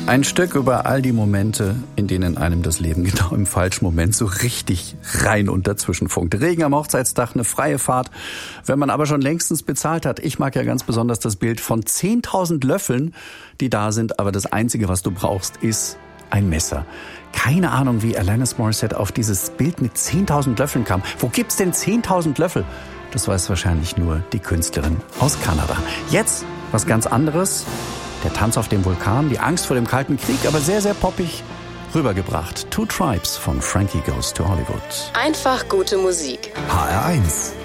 Ein Stück über all die Momente, in denen einem das Leben genau im falschen Moment so richtig rein und dazwischen funkt. Regen am Hochzeitstag, eine freie Fahrt, wenn man aber schon längstens bezahlt hat. Ich mag ja ganz besonders das Bild von 10.000 Löffeln, die da sind, aber das Einzige, was du brauchst, ist ein Messer. Keine Ahnung, wie Alanis Morissette auf dieses Bild mit 10.000 Löffeln kam. Wo gibt's denn 10.000 Löffel? Das weiß wahrscheinlich nur die Künstlerin aus Kanada. Jetzt was ganz anderes. Der Tanz auf dem Vulkan, die Angst vor dem Kalten Krieg, aber sehr, sehr poppig rübergebracht. Two Tribes von Frankie Goes to Hollywood. Einfach gute Musik. HR1